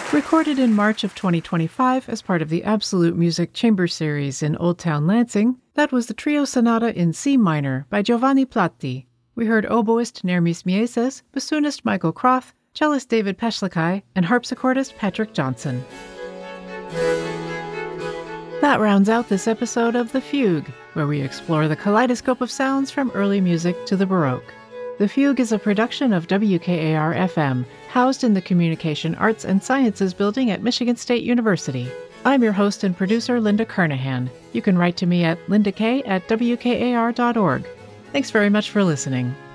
Recorded in March of 2025 as part of the Absolute Music Chamber Series in Old Town Lansing, that was the Trio Sonata in C minor by Giovanni Platti. We heard oboist Nermis Mieses, bassoonist Michael Croth, cellist David Peshlikai, and harpsichordist Patrick Johnson. That rounds out this episode of The Fugue, where we explore the kaleidoscope of sounds from early music to the Baroque. The Fugue is a production of WKAR-FM, housed in the Communication Arts and Sciences Building at Michigan State University. I'm your host and producer, Linda Kernahan. You can write to me at lindak@wkar.org. Thanks very much for listening.